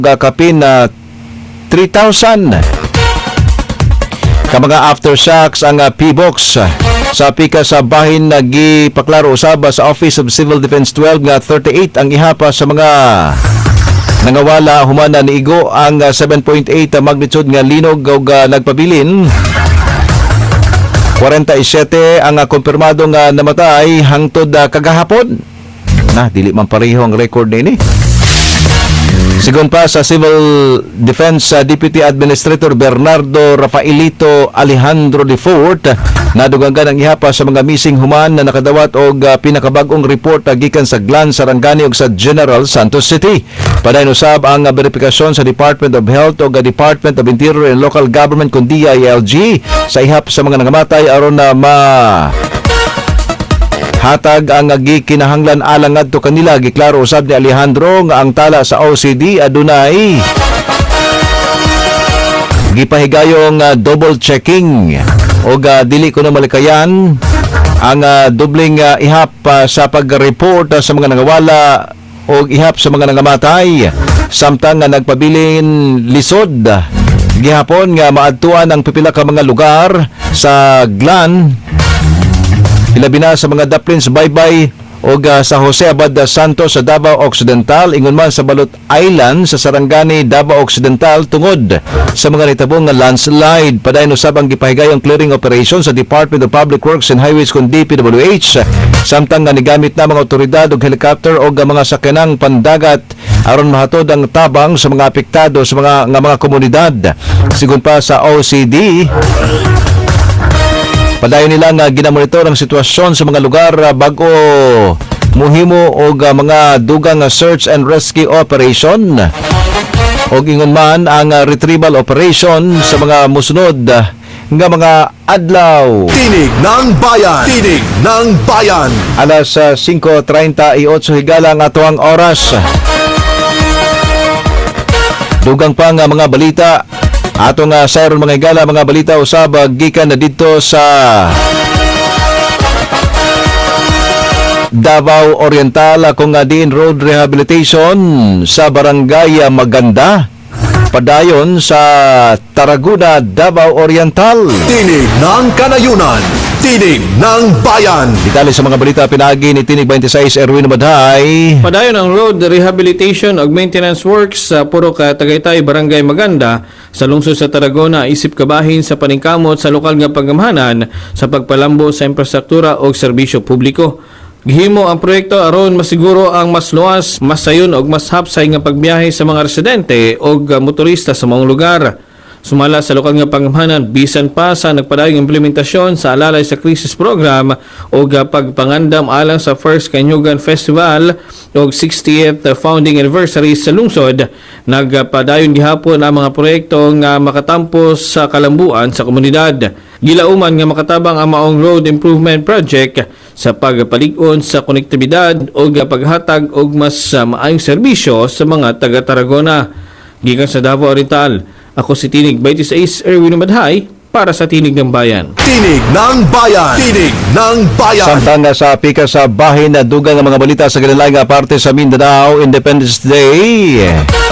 kapin na 3,000 ka mga aftershocks ang P-box sa pika sa bahin nagipaklaro usaba sa Office of Civil Defense 12 nga 38 ang ihapa sa mga nangawala humana ni Igo ang 7.8 magnitude nga linog ug nagpabilin 47 ang kumpirmado nga namatay hangtod kagahapon na dili man pareho ang record nini. Sigon pa sa Civil Defense Deputy Administrator Bernardo Rafaelito Alejandro Lefort, naduganggan ang ihapa sa mga missing human na nakadawat og pinakabag-ong report gikan sa Glan, Sarangani ug sa General Santos City. Padayon usab ang verifikasyon sa Department of Health ug Department of Interior and Local Government kun DILG sa ihap sa mga nangamatay aron na hatag ang gikinahanglan alang ngadto kanila. Giklaro usab ni Alejandro nga ang tala sa OCD adunay gipahigayong double checking o dili ko na malikayan ang dubling ihap sa pag-report sa mga nangawala o ihap sa mga nangamatay samtang nagpabilin lisod gihapon nga maadtuan ang pipila ka mga lugar sa Glan, ilabi na sa mga Daplins, Baybay o sa Jose Abad Santos sa Davao Occidental, ingon man sa Balot Island sa Sarangani, Davao Occidental tungod sa mga nitabong nga landslide. Padayon usab ang gipahigayong clearing operation sa Department of Public Works and Highways kun DPWH samtang nga nigamit na mga otoridad og helicopter o mga sakyanang pandagat aron mahatod ang tabang sa mga apektado sa mga komunidad. Sigon pa sa OCD, padayon nila nga ginamonitor ang sitwasyon sa mga lugar bago muhimo og mga dugang search and rescue operation og ingon man ang retrieval operation sa mga musunod nga mga adlaw. Tinig ng Bayan! Tinig ng Bayan! Alas 5:38 higala ang atoang oras. Dugang pa nga mga balita atong sayron mga higala, mga balita usab gikan na dito sa Davao Oriental kung diin road rehabilitation sa Barangay Maganda. Padayon sa Tarragona, Davao Oriental. Tinig ng Kanayunan! Tinig ng Bayan! Detalye sa mga balita pinagi ni Tinig 26 Erwin Madhay. Padayon ang road rehabilitation ug maintenance works sa Puro ka Tagaytay, Barangay Maganda sa lungsod sa Tarragona isip kabahin sa paningkamot sa lokal nga paggamhanan sa pagpalambo sa infrastruktura ug serbisyo publiko. Gihimo ang proyekto aron masiguro ang mas luwas, mas sayon ug mas hapsay nga pagbiyahe sa mga residente ug motorista sa mga lugar. Sumala sa lokal nga pangamahanan bisan pa sa nagpadayong implementasyon sa alalay sa crisis program o pagpangandam alang sa First Kanyugan Festival o 60th founding anniversary sa lungsod. Nagpadayon gihapon ang mga proyekto nga makatampos sa kalambuan sa komunidad. Gilauman nga makatabang ang maong road improvement project sa pagpalig-on sa konektibidad o paghatag og mas maayong serbisyo sa mga taga-Tarragona. Gikan sa Davao Oriental, ako si Tinig 26 Erwin Madhay para sa Tinig ng Bayan. Tinig ng Bayan! Tinig ng Bayan! Samtang sa pika sa bahin na dugang ang mga balita sa ganalay nga parte sa Mindanao Independence Day.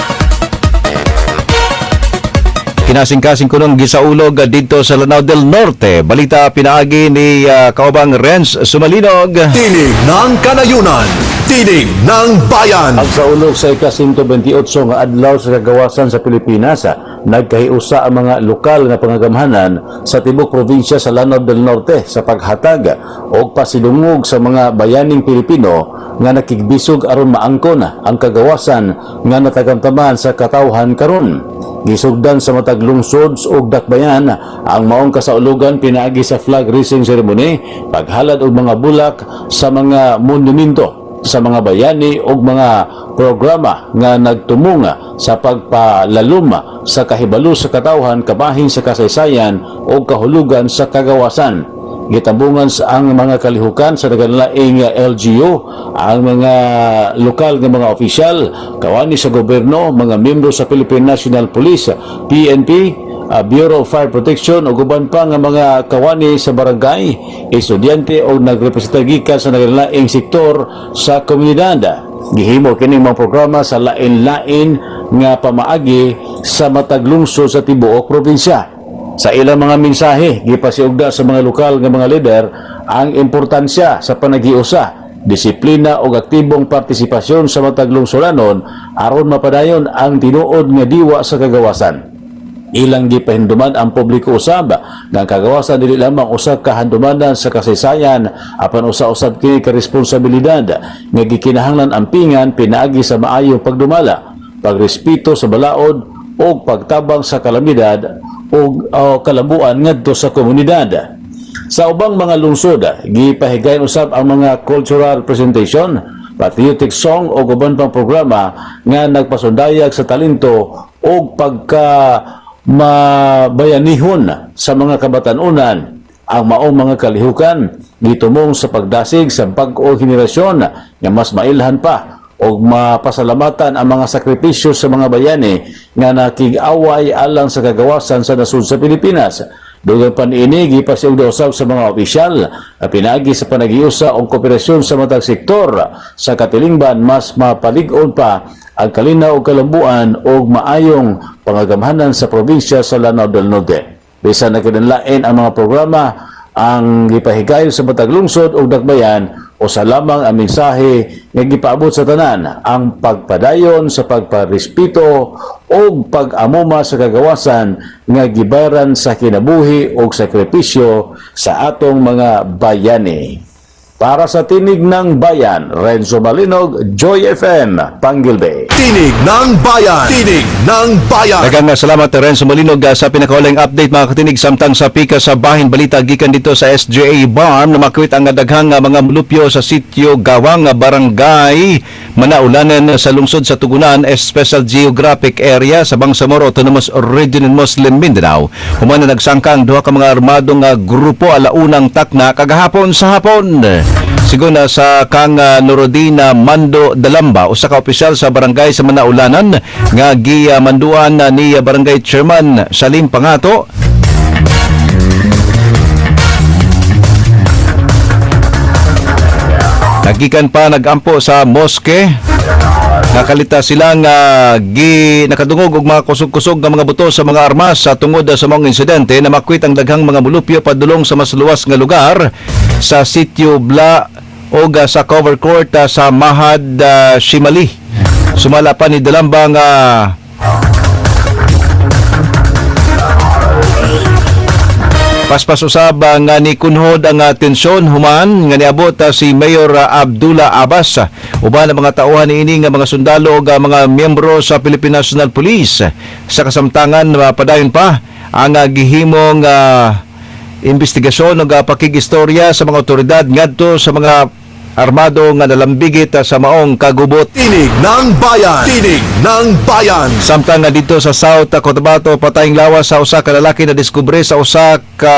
Kinasing-kasing kunong gisaulog dito sa Lanao del Norte. Balita pinaagi ni kaubang Renz Sumalinog. Tinig ng Kanayunan! Tinig ng Bayan! Ang saulog sa ika-128 nga adlaw sa kagawasan sa Pilipinas, nagkahiusa ang mga lokal nga pangagamhanan sa tibok probinsya sa Lanao del Norte sa paghatag o pasilungog sa mga bayaning Pilipino nga nakigbisog aron maangkon ang kagawasan nga natagamtaman sa katawhan karon. Gisugdan sa matag lungsod ug dakbayan ang maong kasaulugan pinaagi sa flag raising ceremony, paghalad og mga bulak sa mga monumento sa mga bayani ug mga programa nga nagtumunga sa pagpalaluma sa kahibalo sa katawhan kabahin sa kasaysayan o kahulugan sa kagawasan. Gitambungan sa ang mga kalihukan sa nagalaing LGU, ang mga lokal nga mga opisyal, kawani sa gobyerno, mga miyembro sa Philippine National Police, PNP, Bureau of Fire Protection o guban pa nga mga kawani sa barangay, estudyante o nagrepresenta gikan sa nagalaing sektor sa komunidad. Gihimo kining mga programa sa lain-lain nga pamaagi sa matag lungsod sa tibuok probinsya. Sa ilang mga mensahe, gipasiugda sa mga lokal nga mga leader ang importansya sa panaghiusa, disiplina o aktibong partisipasyon sa matag lungsuranon aron mapadayon ang tinuod nga diwa sa kagawasan. Ilang gipahinduman ang publiko usab nga kagawasan dili lamang usa ka handumanan sa kasaysayan apan usa-usab kini ka responsibilidad nga gikinahanglan ampingan pinaagi sa maayong pagdumala, pagrespeto sa balaod o pagtabang sa kalamidad o kalambuan ngadto sa komunidad. Sa ubang mga lungsod, gipahigayon usab ang mga cultural presentation, patriotic song o uban pang programa nga nagpasundayag sa talento o pagka mabayanihon sa mga kabatanunan. Ang maong mga kalihukan gitumong sa pagdasig sa bag-o henerasyon nga mas mailhan pa o mapasalamatan ang mga sakripisyo sa mga bayani nga nakig-away alang sa kagawasan sa nasud sa Pilipinas. Dugang paniini, gipasiugda usab sa mga opisyal na pinagi sa panagiusa o kooperasyon sa matag sektor sa katilingban mas mapalig-on pa ang kalinaw o kalambuan o maayong pangagamhanan sa probinsya sa Lanao del Norte. Bisan na kinalain ang mga programa ang gipahigayon sa matag lungsod o dakbayan o sa lamang ang mensahe nga gipaabot sa tanan ang pagpadayon sa pagparespeto o pag-amuma sa kagawasan nga gibaran sa kinabuhi o sakripisyo sa atong mga bayani. Para sa Tinig ng Bayan, Renzo Malinog, Joy FM, Panggilbe. Tinig ng Bayan. Tinig ng Bayan. Daghang salamat Renzo Malinog sa pinakauling update mga katinig samtang sa pika sa bahin balita gikan dito sa SJA Barm na makwit ang daghang mga mulupyo sa sitio Gawang Barangay Manaulanan sa lungsod sa Tugunan Special Geographic Area sa Bangsamoro Autonomous Region in Muslim Mindanao. Human na nagsangka ang duha ka mga armadong grupo alaunang takna kagahapon sa hapon. Sigon na sa kang Norodina Mando Dalamba usa ka opisyal sa barangay sa Manaulanan nga gimanduan ni barangay chairman Salim Pangato nagikan pa nagampo sa moske nakalita sila nga nakadungog og mga kusog-kusog nga mga buto sa mga armas sa tungod sa mga insidente na makwit ang daghang mga mulupyo padulong sa mas luwas nga lugar sa sitio Bla o sa cover court sa Mahad Shimali. Sumala pa ni Dalamba nga paspas usab nga ni kunhod ang tensyon human nga niabot si Mayor Abdullah Abbas uban ang mga tauhan niini nga mga sundalo ug mga miyembro sa Philippine National Police sa kasamtangan padayon pa ang gihimong investigasyon ug pakigistorya sa mga otoridad ngadto sa mga armado nga nalambigit sa maong kagubot. Tinig ng Bayan. Tinig ng Bayan. Samtang nga dito sa South Cotabato patayng lawas sa usa ka lalaki na diskubre sa usa ka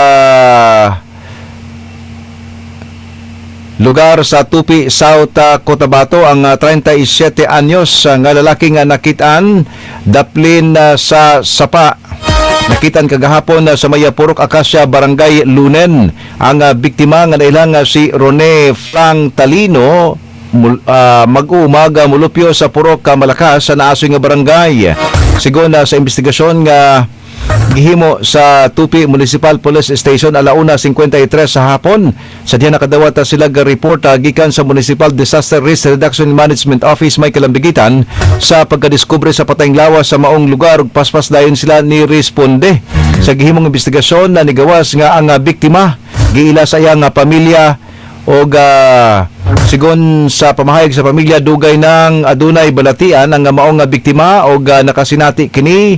lugar sa Tupi, South Cotabato ang 37 anyos nga lalaki nga nakitaan daplin sa sapa. Nakitan kagahapon sa Mayapurok Acacia Barangay Lunen ang biktima nga nailang si Rone Frank Talino mag-umaga mulupyo sa Purok Malakas sa naasoy nga barangay. Sigon na sa investigasyon nga gihimo sa Tupi Municipal Police Station alauna 53 sa hapon. Sa diha nakadawat sila ga report gikan sa Municipal Disaster Risk Reduction Management Office may kalambigitan sa pagkadiskubre sa patayng lawas sa maong lugar ug paspas dayon sila ni responde. Sa gihimong investigasyon na nigawas nga ang biktima giila sa iyang pamilya og sigon sa pamahayag sa pamilya dugay nang adunay balatian ang maong biktima og nakasinati kini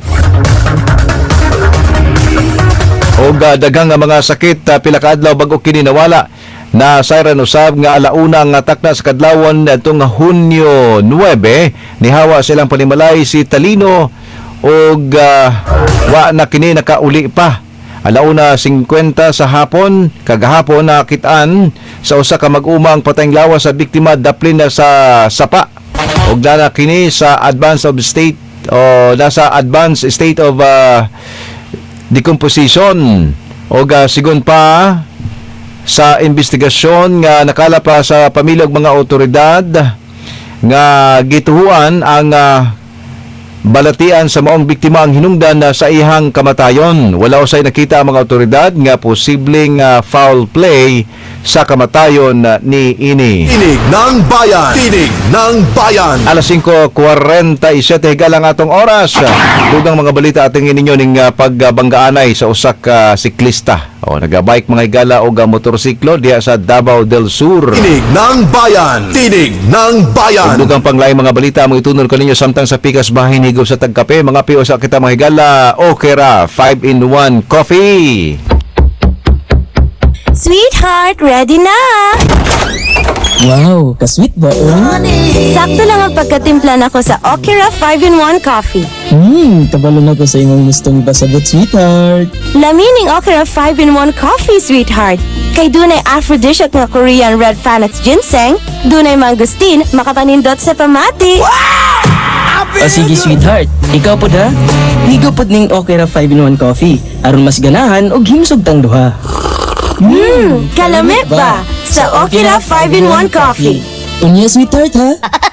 og daghang nga mga sakit pila ka adlaw bag-o kini nawala na siren usab nga alauna nga takna sa kadlawon atong Hunyo 9 nihawa silang panimalay si Talino og wa na kini nakauli pa. Alauna 50 sa hapon kagahapon nakitaan sa usa ka mag-umang patayng lawas sa biktima daplin na sa sapa og dana kini sa advanced state of decomposition o sigon pa sa investigasyon nga nakala pa sa pamilya og mga otoridad nga gituhuan ang balatian sa maong biktima ang hinungdan na sa ihang kamatayon. Wala usay nakita ang mga otoridad nga posibleng foul play sa kamatayon ni ini. Tinig ng Bayan. Tinig ng Bayan. Alas 5:47 higalang atong oras. Dugang mga balita ating ininyo ning pagbanggaanay sa usak siklista. O nagabike mga higala o motorsiklo diha sa Davao del Sur. Tinig ng Bayan. Tinig ng Bayan. Dugang panglaing mga balita mo itunod ko ninyo samtang sa pikas bahin higop sa tagkape. Mga piyo sa kita mga higala. Okera 5-in-1 coffee. Sweetheart, ready na! Wow, ka-sweet ba oh? Sakto lang ang pagkatimpla nako sa Okera 5-in-1 coffee. Kabalo na ko sa imong gustong pasabot, sweetheart. Lamining Okera 5-in-1 coffee, sweetheart. Kay dunay aphrodisiac nga Korean red panax ginseng, dunay mangustin, makapanindot sa pamati. O sige, sweetheart. Ikaw po da? Higo po ning Okera 5-in-1 coffee. Aron mas ganahan o himsog tang duha. Kalamit ba? Sa Okera 5-in-1 coffee. Unya, sweetheart ha?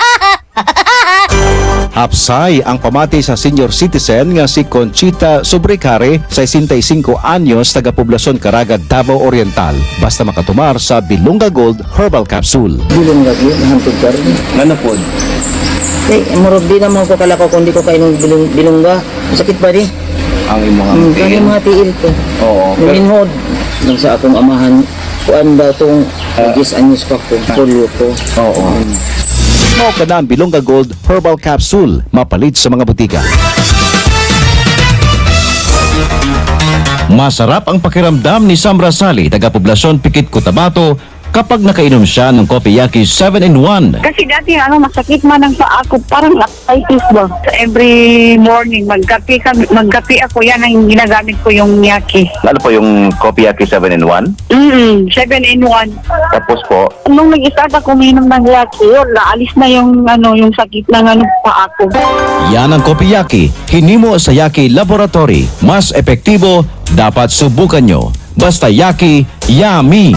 Hapsay ang pamati sa senior citizen nga si Conchita Sobrecare, 65 anyos, taga-poblasyon Caraga, Davao Oriental. Basta makatumar sa Bilunga Gold Herbal Capsule. Bilong lagi, nahantog ka rin. Ano po? Eh, marod din naman ko kalakaw kung di ko kainom bilongga. Sakit pa rin. Ang imong Kaya mga tiil ko. Oo. Minhod. Nang sa akong amahan, kuan ba itong 10 anyos pa ko, polio ko. Oo. Mo ka na ang Bilunga Gold Herbal Capsule, mapalit sa mga butika. Masarap ang pakiramdam ni Sam Rasali, taga-poblasyon Pikit, Cotabato, kapag nakainom siya ng Kopiyaki 7-in-1. Kasi dati masakit man ang paa ko, parang arthritis ba. Every morning magkape ako, yan ang ginagamit ko yung Yaki. Ano po yung Kopiyaki 7-in-1? 7-in-1. Tapos po, Nung nag-start ako uminom ng Yaki, naalis na yung yung sakit ng paa ko. Yan ang Kopiyaki, hinimo sa Yaki Laboratory. Mas epektibo, dapat subukan nyo. Basta Yaki, yummy!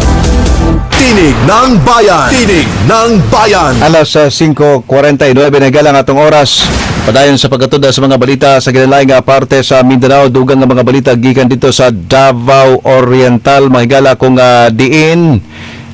Tinig ng Bayan. Tinig ng Bayan. Alas 5:49 na galang atong oras. Padayon sa pagkatuda sa mga balita sa ginalaing nga parte sa Mindanao, dugang nga mga balita gikan dito sa Davao Oriental. Mahigala kung diin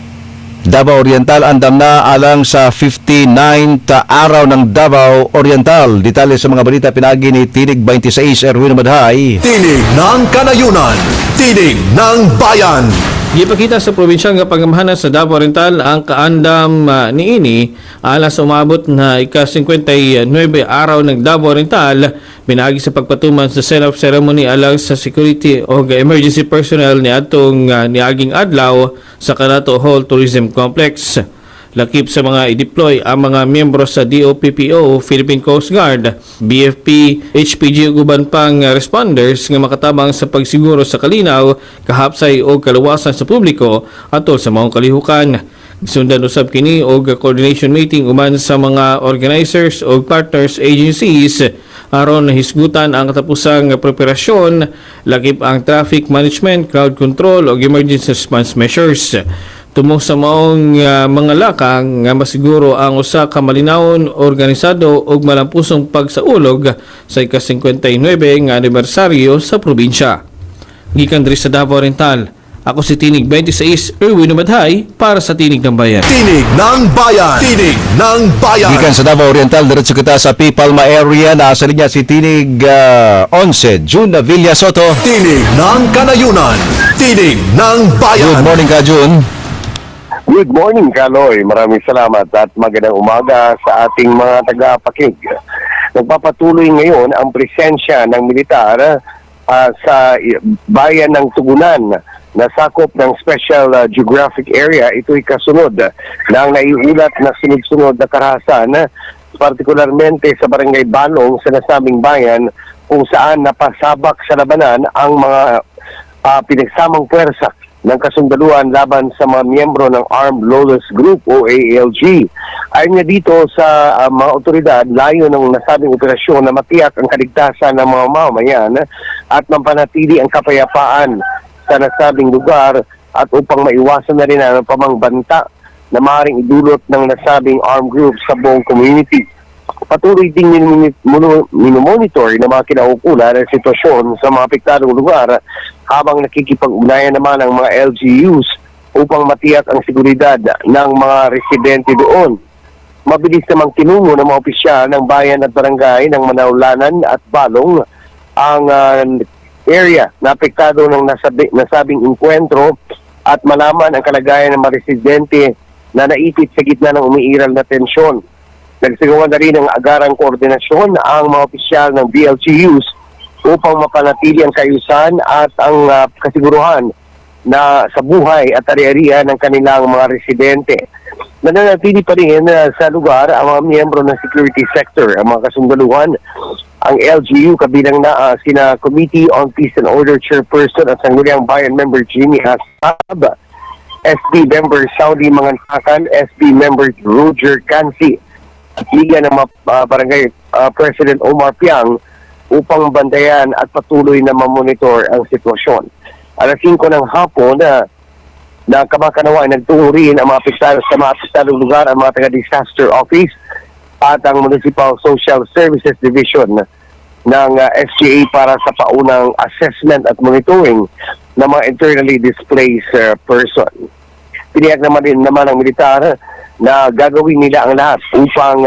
Davao Oriental andam na alang sa 59th araw ng Davao Oriental. Detalye sa mga balita pinagi ni Tinig 26 Erwin Madhay. Tinig ng Kanayunan. Tinig ng Bayan. Gipakita sa probinsyang pangamahanan sa Davao Oriental ang kaandam ni ini alas umabot na ika-59 araw ng Davao Oriental, pinagi sa pagpatuman sa set-up ceremony alang sa security o emergency personnel ni atong niaging adlaw sa Carato Hall Tourism Complex. Lakip sa mga i-deploy ang mga miyembro sa DOPPO, Philippine Coast Guard, BFP, HPG ug uban pang responders nga makatabang sa pagsiguro sa kalinaw, kahapsay o kaluwasan sa publiko atol sa mga kalihukan. Sundan usab kini og coordination meeting uman sa mga organizers o partners agencies aron hisgutan ang katapusang preparasyon, lakip ang traffic management, crowd control o emergency response measures. Tumong sa maong mga lakang nga masiguro ang usa ka malinawon, organisado ug malampusong pagsaulog sa ika-59 nga anibersaryo sa probinsya. Gikan diri sa Davao Oriental, ako si Tinig 26 Erwin Madhay para sa Tinig ng Bayan. Tinig ng Bayan. Tinig ng Bayan. Gikan sa Davao Oriental, diretso kita sa Pipalma area. Nasa linya si Tinig 11 June Villa Soto. Tinig ng Kanayunan. Tinig ng Bayan. Good morning ka, June. Good morning, Kaloy. Maraming salamat at magandang umaga sa ating mga tagapakinig. Nagpapatuloy ngayon ang presensya ng militar sa bayan ng Tugunan na sakop ng Special Geographic Area. Ito'y kasunod ng naiulat na sunod-sunod na karahasan, partikularmente sa Barangay Balong sa nasabing bayan kung saan napasabak sa labanan ang mga pinagsamang puwersa ng kasundaluan laban sa mga miyembro ng Armed Lawless Group o ALG. Ayon nga dito sa mga otoridad, layo ng nasabing operasyon na matiyak ang kaligtasan ng mga mamamayan at mampanatili ang kapayapaan sa nasabing lugar at upang maiwasan na rin ang pamangbanta na maaaring idulot ng nasabing armed group sa buong community. Patuloy ding minomonitor ng mga kinaukulan ang sitwasyon sa mga apektadong lugar habang nakikipag-ugnayan naman ang mga LGUs upang matiyak ang seguridad ng mga residente doon. Mabilis namang tinungo ng mga opisyal ng bayan at barangay ng Manaulanan at Balong ang area na apektado ng nasabing enkwentro at malaman ang kalagayan ng mga residente na naipit sa gitna ng umiiral na tensyon. Nagsagawa na rin ng agarang koordinasyon ang mga opisyal ng BLGUs upang mapanatili ang kaayusan at ang kasiguruhan na sa buhay at ari-arian ng kanilang mga residente. Nananatili pa rin sa lugar ang mga miyembro ng security sector, ang mga kasundaluhan, ang LGU kabilang na sina Committee on Peace and Order Chairperson at Sangguniang Bayan Member Jimmy Hasab, SB Member Saudi Mangantakan, SB Member Roger Cansi, at Liga ng Barangay President Omar Piang upang bandayan at patuloy na mamonitor ang sitwasyon. Alas 5 ng hapon na kamakanawa ay nagtungo rin ang mga apektadong lugar ang mga taga-disaster office at ang Municipal Social Services Division ng SGA para sa paunang assessment at monitoring ng mga internally displaced person. Tiniyak naman ang militar na gagawin nila ang lahat upang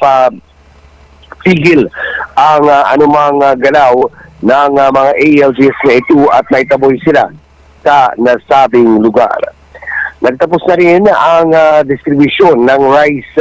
mapapigil ang anumang galaw ng mga ALGs na ito at naitaboy sila sa nasabing lugar. Nagtapos na rin ang distribution ng rice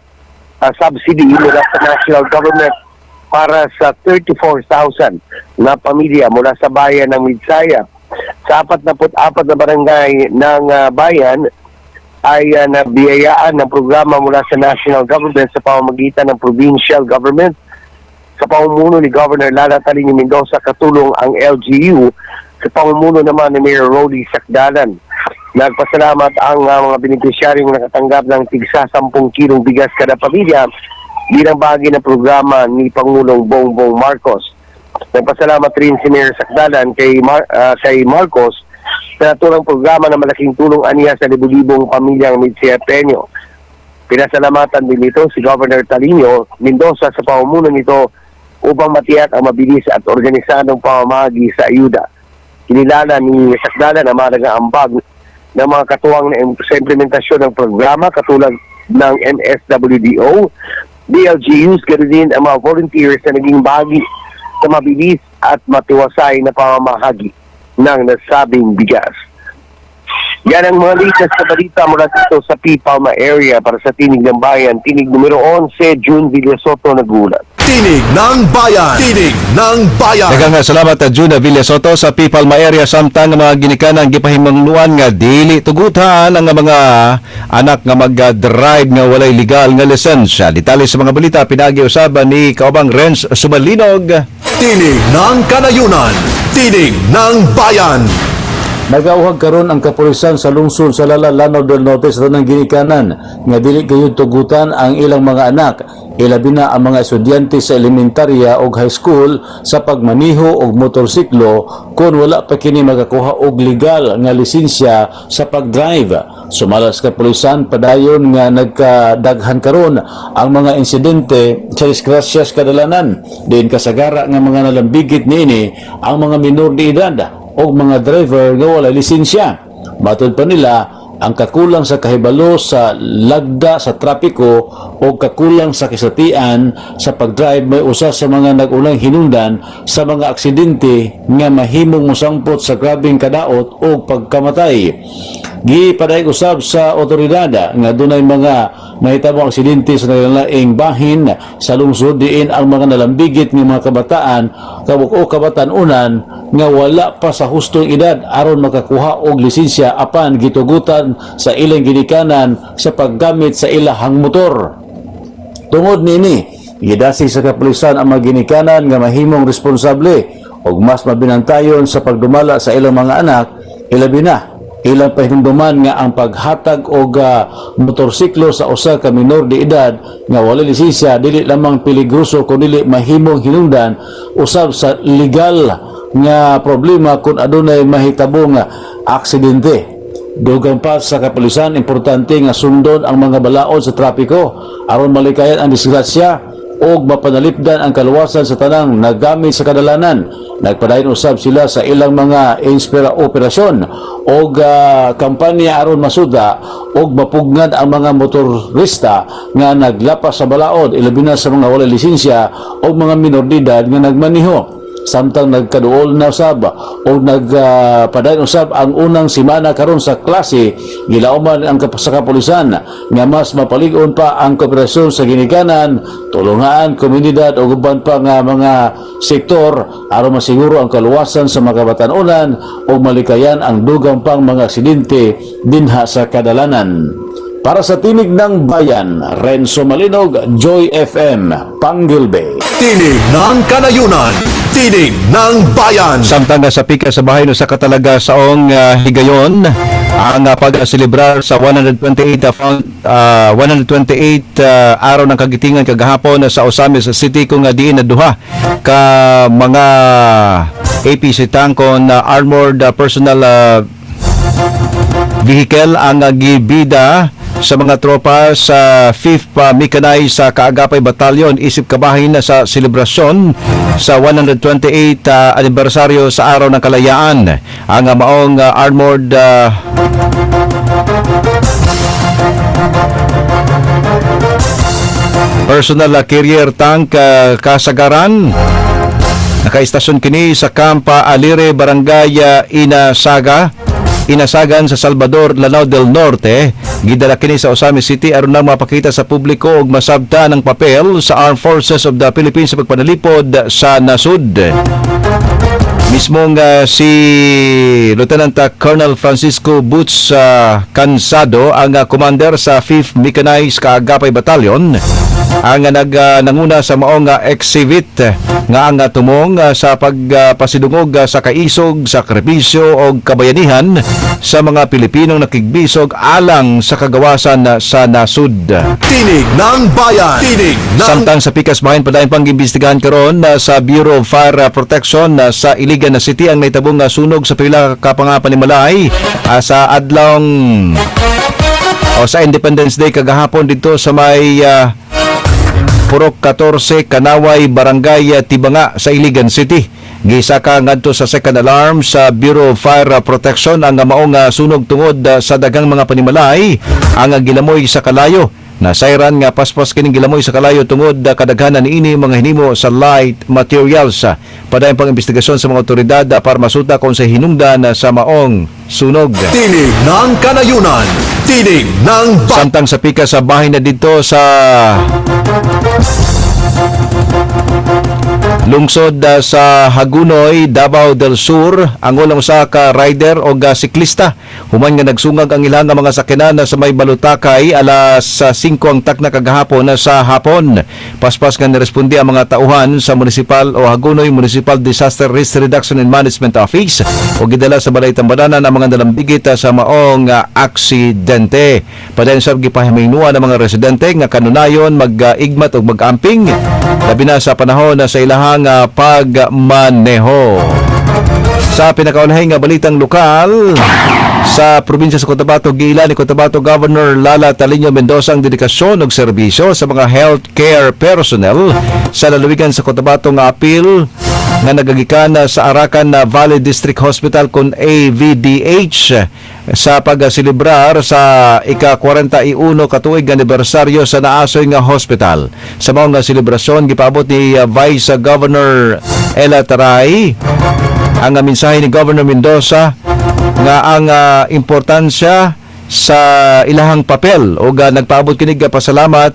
subsidy mula sa national government para sa 34,000 na pamilya mula sa bayan ng Midsaya. Sa 44 na barangay ng bayan ay nabiyayaan ng programa mula sa national government sa pamamagitan ng provincial government. Sa pamumuno ni Governor Lala Talini Mendoza, katulong ang LGU sa pamumuno naman ni Mayor Rolly Sacdalan. Nagpasalamat ang mga benepisyaryong nakatanggap ng tigsa 10 kilong bigas kada pamilya bilang bahagi ng programa ni Pangulong Bongbong Marcos. Nagpasalamat rin si Mayor Sacdalan kay Marcos sa naturang programa na malaking tulong aniya sa libu-libong pamilyang Midsaya-Peño. Pinasalamatan din nito si Governor Talino Mendoza sa pamumuno nito upang matiyak ang mabilis at organisadong pamamahagi sa ayuda. Kinilala ni Sacdalan ang mahalagang ambag ng mga katuwang sa implementasyon ng programa katulad ng MSWDO, BLGUs, ganoon din ang mga volunteers na naging bahagi sa mabilis at matiwasay na pamamahagi ng nasabing bigas. Yan ang mga latest na balita mula dito sa P. Palma area para sa Tinig ng Bayan. Tinig numero 11, June Villasoto nagulat. Tinig ng Bayan! Tinig ng Bayan! Daghang salamat Juna Villasoto sa P. Palma area samtang mga ginikanan gipahimangnuan nga dili tugutan ang mga anak nga mag-drive nga walay legal nga lisensya. Detalye sa mga balita pinagi usaban ni Kaubang Renz Sumalinog. Tinig ng Kanayunan! Tinig ng Bayan! Nagauhag karon ang kapulisan sa lungsod sa Lanao del Norte sa tanang ginikanan nga dili gayud tugutan ang ilang mga anak, ilabi na ang mga estudyante sa elementarya o high school sa pagmaniho og motorsiklo kung wala pa kini magakuha og legal nga lisensya sa pagdrive. Sumalas kapulisan padayon nga nagkadaghan karon ang mga insidente sa disgrasyas kadalanan din kasagara nga mga nalambigit niini ang mga minor de edad o mga driver nga wala lisensya. Matod pa nila, ang kakulang sa kahibalo sa lagda sa trapiko o kakulang sa kisatian sa pagdrive may usa sa mga nag-ulang hinungdan sa mga aksidente nga mahimong musangpot sa grabing kadaot o pagkamatay. Gipaday usab sa otoridad nga dunay mga nahitabong aksidente sa nalalaing bahin sa lungsod diin ang mga nalambigit ng mga kabataan o kabatanunan nga wala pa sa hustong edad aron makakuha og lisensya apan gitugutan sa ilang ginikanan sa paggamit sa ilahang motor. Tungod nini, gidasig sa kapulisan ang mga ginikanan nga mahimong responsable og mas mabinantayon sa pagdumala sa ilang mga anak, ilabi na ilang pahinumduman nga ang paghatag og motorsiklo sa usa ka minor de edad nga wala lisensya dili lamang peligroso kundi mahimong hinungdan usab sa legal nga problema kung adunay mahitabong aksidente. Dugang pa sa kapulisan, importante nga sundon ang mga balaod sa trapiko aron malikayan ang disgrasya o mapanalipdan ang kaluwasan sa tanang nagamit sa kadalanan. Nagpadayon usab sila sa ilang mga operasyon o kampanya aron masuda o mapugngan ang mga motorista nga naglapas sa balaod, ilabi na sa mga wala lisensya o mga minor de edad nga nagmaniho. Samtang nagkaduol na usab o nagpadayon usab ang unang simana karon sa klase, gilauman ang sa kapulisan nga mas mapaligon pa ang kooperasyon sa ginikanan, tulungan, komunidad o uban pa nga mga sektor aron masiguro ang kaluwasan sa mga kabatanunan o malikayan ang dugang pang mga aksidente dinha sa kadalanan. Para sa Tinig ng Bayan, Renzo Malinog, Joy FM, Panggilbe. Tinig ng Kanayunan, Tinig ng Bayan. Samtang sa pika sa bahay no sa katalaga saong higayon ang pag-celebrar sa 128 araw ng kagitingan kagahapon sa Osamis City kung diin na duha ka mga APC tangkon armored personal vehicle ang gibida sa mga tropa sa 5th Mechanized sa Kaagapay Batalyon isip kabahin sa selebrasyon sa 128 anibersaryo sa Araw ng Kalayaan. Ang maong armored personal carrier tank kasagaran nakaistasyon kini sa Campa Alire, Barangay Inasagan sa Salvador, Lanao del Norte. Gidala kini sa Osamis City aron lang mapakita sa publiko og masabta ng papel sa Armed Forces of the Philippines sa pagpanalipod sa nasud. Mismong si Lieutenant Colonel Francisco Boots Cansado ang commander sa 5th Mechanized Kaagapay Batalyon ang nanguna sa maong exhibit nga ang tumong sa pagpasidungog sa kaisog, sakripisyo o kabayanihan sa mga Pilipinong nakigbisog alang sa kagawasan sa nasud. Tinig ng Bayan. Tinig ng Samtang sa pikas bahin padayon pang imbestigahan karon sa Bureau of Fire Protection sa Iligan na City ang naitabong sunog sa pila ka pangapanimalay sa adlong sa Independence Day kagahapon dito sa may Purok 14 Kanaway, Barangay Tibanga sa Iligan City. Gisaka ngadto sa second alarm sa Bureau of Fire Protection ang maong sunog tungod sa daghang mga panimalay ang gilamoy sa kalayo. Nasayran nga paspas kining gilamoy sa kalayo tungod kadaghanan niini mga hinimo sa light materials. Padayon pang investigasyon sa mga otoridad para masuta kung sa hinungdan sa maong sunog. Tinig ng Kanayunan, Tinig ng Bayan. Samtang sa pika sa bahay na dito sa lungsod sa Hagunoy, Davao del Sur, ang ulang usa ka rider o siklista human nga nagsungag ang ilang mga sakyanan sa may Balutakay alas 5 ang takna kagahapon sa hapon. Paspas nga nirespondi ang mga tauhan sa municipal o Hagunoy Municipal Disaster Risk Reduction and Management Office o gidala sa balay tambadanan ang mga nalambigit sa maong aksidente. Padayon sa gipahiminuan ng mga residente nga kanunayon mag-igmat o mag-amping labi na sa panahon sa ilahang pagmaneho. Sa pinakaunahing balitang lokal sa probinsya sa Cotabato, giila ni Cotabato Governor Lala Talino Mendoza ang dedikasyon og serbisyo sa mga healthcare personnel sa lalawigan sa Cotabato nga apil nga nagagikan sa Arakan Valley District Hospital kon AVDH sa pagselebrar sa ika-41 katuig anibersaryo sa naasoy nga hospital. Sa maong nga selebrasyon gipaabot ni Vice Governor Ella Taray ang mensahe ni Governor Mendoza nga ang importansya sa ilahang papel o nagpaabot kinig pasalamat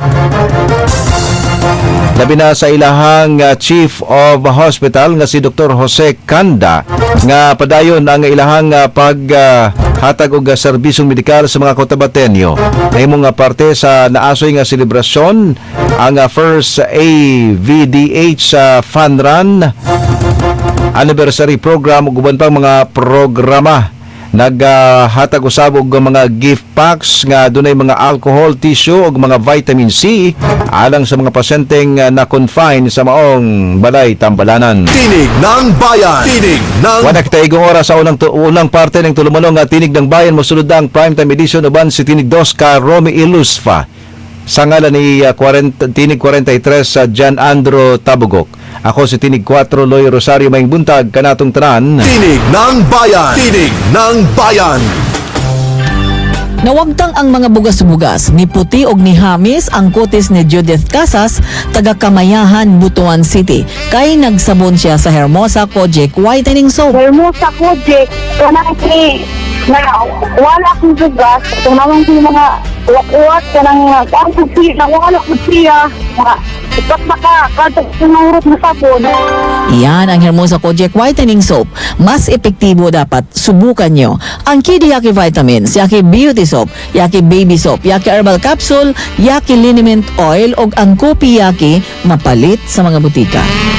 labi na sa ilahang Chief of Hospital nga si Dr. Jose Canda nga padayon ang ilahang paghatag og serbisyong medikal sa mga Cotabateño. Nahimong nga parte sa naasoy nga selebrasyon ang first AVDH Fun Run anniversary program ug uban pang mga programa. Naghatag usab og mga gift packs nga dunay mga alcohol, tissue ug mga vitamin C alang sa mga pasyenteng na-confine sa maong balay tambalanan. Tinig ng Bayan. Tinig ng Wala kita igong oras sa unang parte ng tulumanong Tinig ng Bayan. Mosulod ang primetime edition uban si Tinig 2 ka Romy Ilusfa. sa ngalan ni Tinig 43 sa Jan Andro Tabugok. Ako si Tinig 4 Loy Rosario Maing Buntag kanatong tanan. Tinig ng Bayan. Tinig ng Bayan. Nawagtang ang mga bugas-bugas ni Puti og ni Hamis ang kutis ni Judith Casas taga Kamayahan, Butuan City kay nagsabon siya sa Hermosa Kojic Whitening Soap. Hermosa Kojic, kanang na wala akong bugas, kung naman yung mga uwat-uwat, kanang wala ko siya, ipat katag sinurot na sabon. Iyan ang Hermosa Kojic Whitening Soap. Mas epektibo dapat subukan nyo ang Kidi Yaki Vitamins, Yaki Beauty Soap, Yaki Baby Soap, Yaki Herbal Capsule, Yaki Liniment Oil og ang Kopi Yaki mapalit sa mga butika.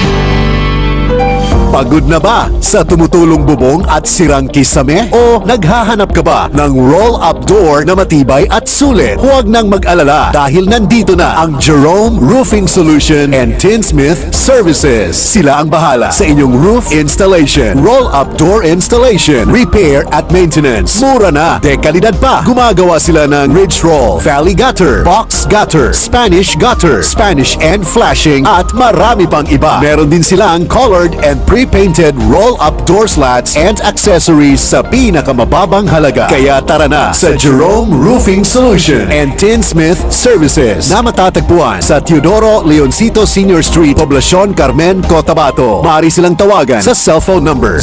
Pagod na ba sa tumutulong bubong at sirang kisame? O naghahanap ka ba ng roll-up door na matibay at sulit? Huwag nang mag-alala dahil nandito na ang Jerome Roofing Solution and Tinsmith Services. Sila ang bahala sa inyong roof installation, roll-up door installation, repair at maintenance. Mura na, dekalidad pa. Gumagawa sila ng ridge roll, valley gutter, box gutter, Spanish gutter, Spanish and flashing at marami pang iba. Meron din silang colored and pre-painted roll-up door slats and accessories sa pinakamababang halaga. Kaya tara na sa Jerome Roofing Solution and Tinsmith Services na matatagpuan sa Teodoro Leoncito Senior Street, Poblacion Carmen, Cotabato. Maaari silang tawagan sa cellphone number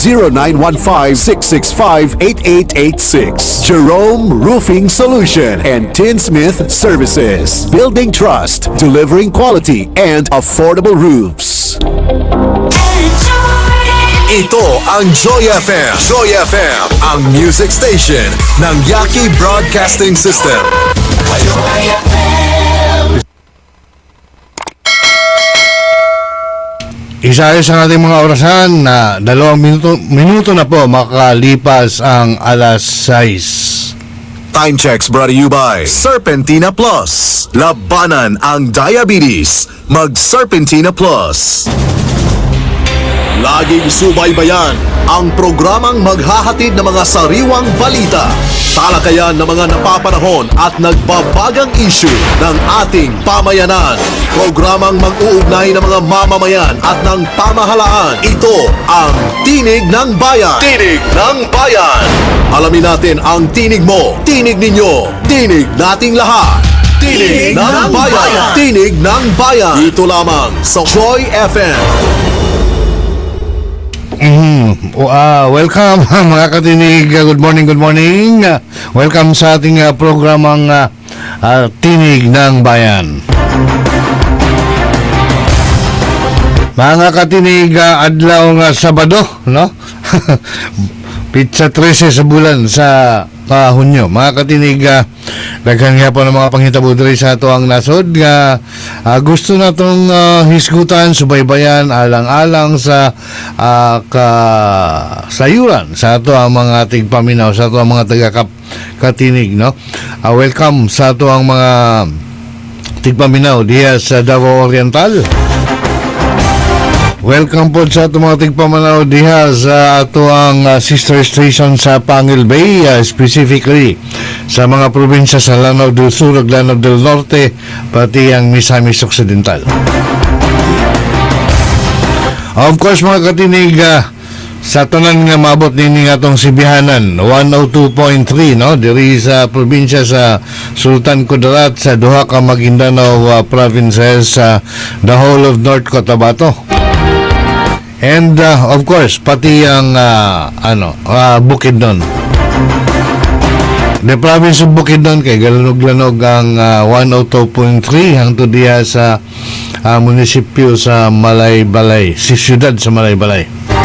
0915-665-8886. Jerome Roofing Solution and Tinsmith Services. Building trust, delivering quality and affordable roofs. Ito ang Joy FM. Joy FM, ang music station ng Yaki Broadcasting System. Isayos ang ating mga orasan na 2 minuto na po makalipas ang alas 6. Time checks brought to you by Serpentina Plus. Labanan ang diabetes. Mag Serpentina Plus. Laging subaybayan ang programang maghahatid ng mga sariwang balita, talakayan ng mga napapanahon at nagbabagang issue ng ating pamayanan. Programang mag-uugnay ng mga mamamayan at ng pamahalaan. Ito ang Tinig ng Bayan. Tinig ng Bayan. Alamin natin ang tinig mo, tinig ninyo, tinig nating lahat. Tinig ng Bayan. Tinig ng Bayan. Dito lamang sa Joy FM. Welcome mga katinig. Good morning. Welcome sa ating programang Tinig ng Bayan. Mga katinig, adlaw nga Sabado, no? Pizza 13 sa bulan sa Hunyo. Mga katinig, daghan nga po ng mga panghitabo diri sa ato ang nasod nga gusto na itong hisgutan, subaybayan, alang-alang sa kasayuran sa ato ang mga tigpaminaw, sa ato ang mga taga-katinig, no? Welcome sa ato ang mga tigpaminaw diya sa Davao Oriental. Welcome po sa ato mga tigpamanaw diha sa ato ang sister station sa Pangil Bay, specifically sa mga probinsya sa Lanao del Sur ug Lanao del Norte, pati ang Misamis Occidental. Of course mga katinig, sa tanan nga maabot nini atong Sibihanan 102.3, no, diri sa probinsya sa Sultan Kudarat sa duha ka Maguindanao provinces sa the whole of North Cotabato. And of course pati ang Bukidnon. The province of Bukidnon kay galanog-lanog ang 102.3 hangtod diha sa munisipyo sa Malaybalay, si siyudad sa Malaybalay.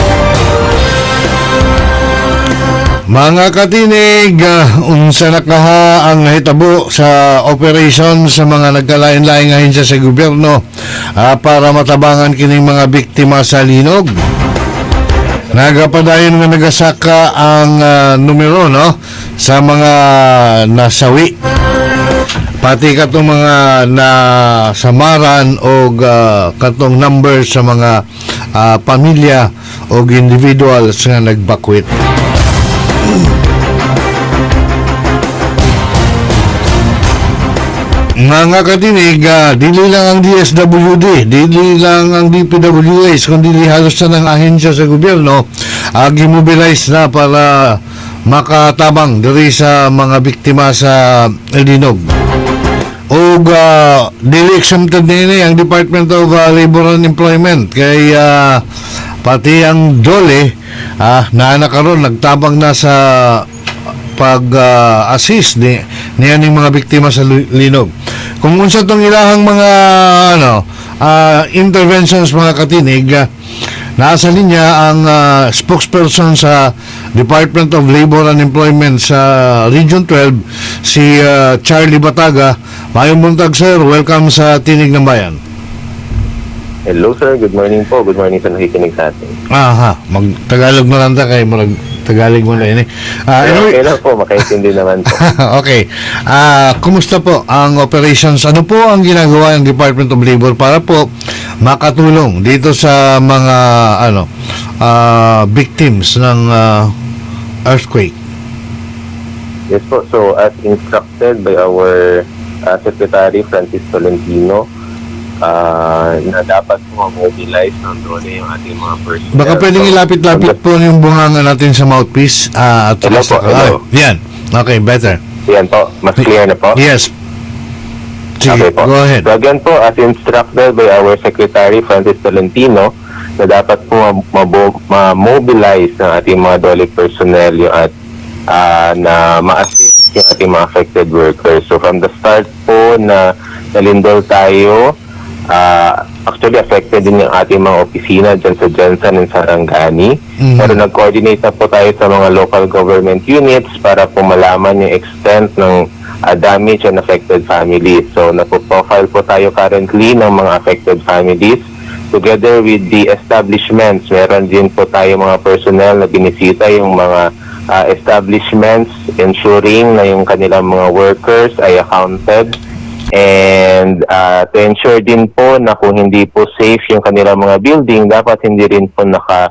Mga katinig, unsa nakaha ang nahitabo sa operation sa mga nagkalain-laing ahensya sa gobyerno para matabangan kining mga biktima sa linog. Nagapadayon nga nagasaka ang numero, no, sa mga nasawi. Pati katong mga nasamaran o katong number sa mga pamilya o individuals nga nagbakwit. Mga katinig, dili lang ang DSWD, dili lang ang DPWH, kundi halos na ng ahensya sa gobyerno gimobilize na para makatabang diri sa mga biktima sa El Ninog. O dili exempted nini ang Department of Labor and Employment kay pati ang DOLE na nakaroon nagtabang na sa pag-assist niya ng mga biktima sa linog. Kung unsa tong ilahang mga interventions mga katinig, nasa linya ang spokesperson sa Department of Labor and Employment sa Region 12, si Charlie Bataga. Mayong buntag sir, welcome sa Tinig ng Bayan. Hello sir, good morning po. Good morning sa nakikinig sa atin. Mag-Tagalog mo lang ta kay Tagalog mo na yun eh. Okay lang po, makaintindi naman po. Okay. Kumusta po ang operations? Ano po ang ginagawa ng Department of Labor para po makatulong dito sa mga victims ng earthquake? Yes po, so as instructed by our Secretary Francis Tolentino, na dapat po mobilize ng DOLE yung ating mga personnel. Baka pwedeng ilapit-lapit po yung bunganga natin sa mouthpiece. Hello po, hello. Yan. Okay, better. Yan po, mas clear na po? Yes. Sige, okay po. Go ahead. So again po, as instructed by our Secretary Francis Tolentino, na dapat po ma-mobilize ng ating mga DOLE personnel yung na ma-assist yung ating mga affected workers. So from the start po na nalindol tayo, actually affected din yung ating mga opisina dyan sa Jensen and Sarangani. Pero nag-coordinate na po tayo sa mga local government units para po malaman yung extent ng damage and affected families. So napo-profile po tayo currently ng mga affected families together with the establishments. Meron din po tayo mga personnel na binisita yung mga establishments, ensuring na yung kanilang mga workers ay accounted. And to ensure din po na kung hindi po safe yung kanilang mga building, dapat hindi rin po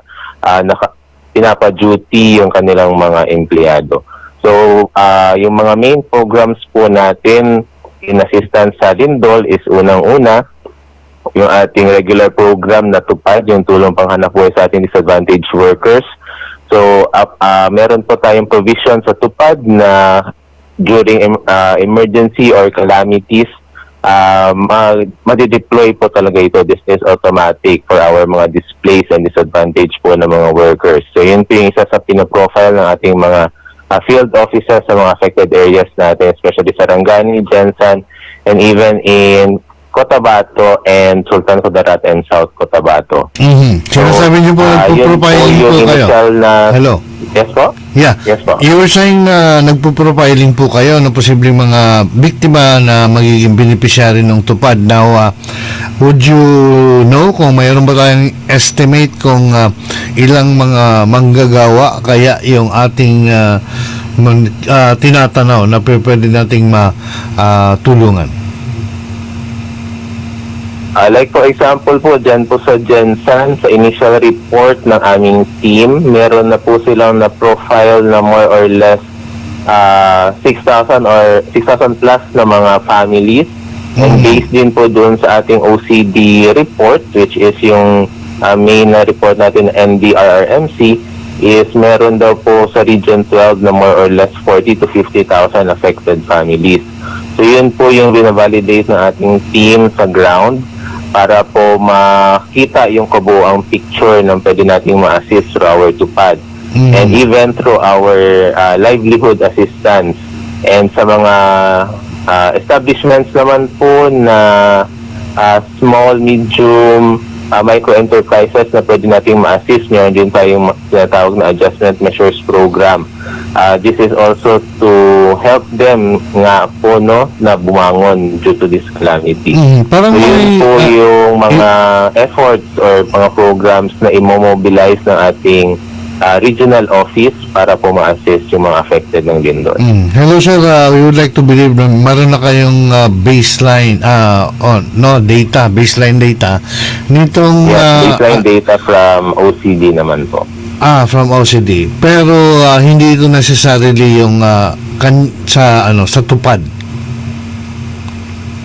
pinapa-duty yung kanilang mga empleyado. So, yung mga main programs po natin in assistance sa Lindol is unang-una, yung ating regular program na tupad, yung tulong panghanap buhay sa ating disadvantaged workers. So, meron po tayong provision sa tupad na during emergency or calamities, madideploy po talaga ito. This is automatic for our mga displaced and disadvantaged po ng mga workers. So yun po yung isa sa pinaprofile ng ating mga field officers sa mga affected areas natin, especially Sarangani, Jensen, and even in Cotabato and Sultan Kudarat and South Cotabato. Sinasabi niyo po, nagpo-profiling po kayo. Hello? Yes po? Yeah. Yes po. You were saying na nagpo-profiling po kayo ng posibleng mga biktima na magiging beneficiary ng tupad. Now, would you know kung mayroon ba tayong estimate kung ilang mga manggagawa kaya yung ating tinatanaw na pwede nating matulungan? Like for example po, dyan po sa Jensen, sa initial report ng aming team, meron na po silang na-profile na more or less 6,000 or 6,000 plus na mga families. And based din po dun sa ating OCD report, which is yung main report natin NDRRMC, is meron daw po sa Region 12 na more or less 40 to 50,000 affected families. So yun po yung binavalidate ng ating team sa ground para po makita yung kabuuang picture ng pwede nating ma-assist through our tupad. And even through our livelihood assistance. And sa mga establishments naman po na small, medium, micro-enterprises na pwede nating ma-assist, meron din tayong tinatawag na adjustment measures program. This is also to help them nga po na bumangon due to this calamity. Parang so yun po yung mga efforts or mga programs na imomobilize ng ating regional office para po ma-assist yung mga affected ng Lindol. Hello sir, we would like to believe na meron na kayong baseline baseline data nitong baseline data from OCD naman po. From OCD. Pero hindi ito necessarily yung sa tupad.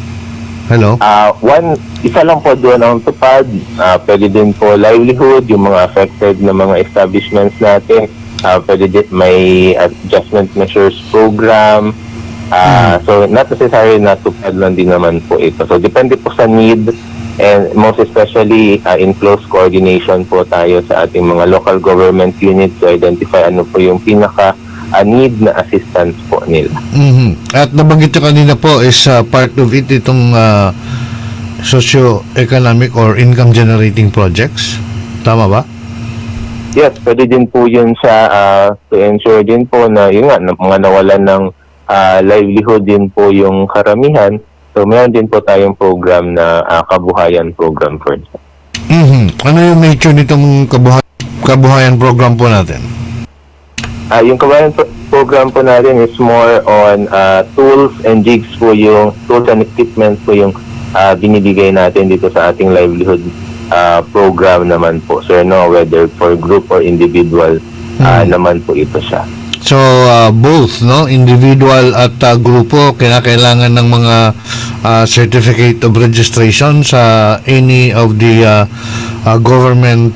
Hello? Isa lang po doon ang tupad. Pwede din po livelihood, yung mga affected na mga establishments natin. Pwede din may adjustment measures program. So not necessarily na tupad lang din naman po ito. So depende po sa need, and most especially in close coordination po tayo sa ating mga local government units to identify ano po yung pinaka need na assistance po nila. At nabanggit nyo kanina po is part of it itong socio-economic or income generating projects. Tama ba? Yes, pwede din po yun sa to ensure din po na yun nga, mga nawalan ng livelihood din po yung karamihan. So meron din po tayong program na kabuhayan program for that. Ano yung nature nitong kabuhayan program po natin? Yung kabayan program po natin is more on tools and jigs po, yung tools and equipment po yung binibigay natin dito sa ating livelihood program naman po, sir, no, whether for group or individual naman po ito siya. So both, no, individual at grupo kinakailangan ng mga certificate of registration sa any of the government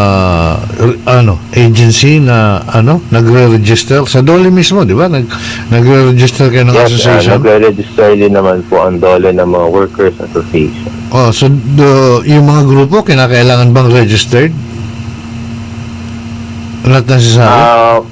agency na nagre-register sa DOLE mismo, di ba? Nagre-register kayo ng association? Nagre-register din naman po ang DOLE ng mga workers association. So yung mga grupo kinakailangan bang registered? Not necessary?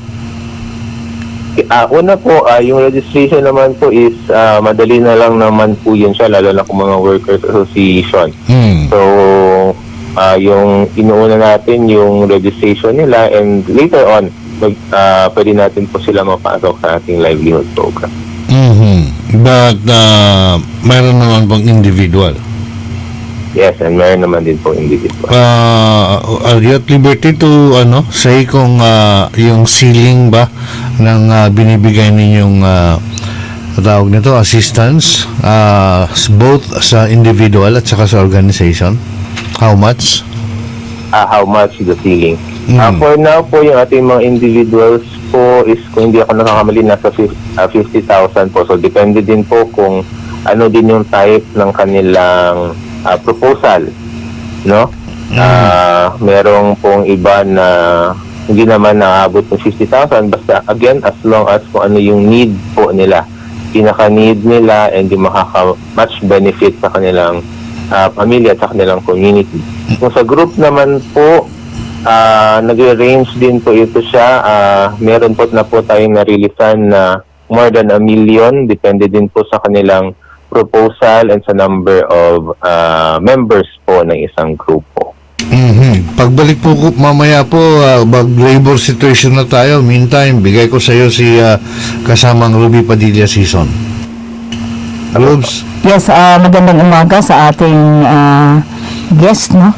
Una po, yung registration naman po is madali na lang naman po yun siya, lalo na kung mga workers association. So, yung inuuna natin yung registration nila, and later on, pwede natin po sila mapasok sa ating livelihood program. But mayroon naman pang individual? Yes, and meron naman din po individual. Are you at liberty to say kung yung ceiling ba ng binibigay ninyong tawag nito assistance both sa individual at saka sa organization? How much? How much the ceiling? For now po, yung ating mga individuals po is, kung hindi ako nakakamali, nasa 50,000 po. So depende din po kung ano din yung type ng kanilang proposal, no? Merong pong iba na hindi naman naabot ng 50,000, basta again, as long as kung ano yung need po nila, pinaka-need nila, and yung makaka-much benefit sa kanilang pamilya at sa kanilang community. Kung sa group naman po, nag-range din po ito siya. Meron po na po tayong narilisan na more than 1 million, depende din po sa kanilang proposal and sa number of members po ng isang grupo. Pagbalik po mamaya po, labor situation na tayo. Meantime, bigay ko sa iyo si kasamang Ruby Padilla Season. Rubes? Yes, magandang umaga sa ating guest, no?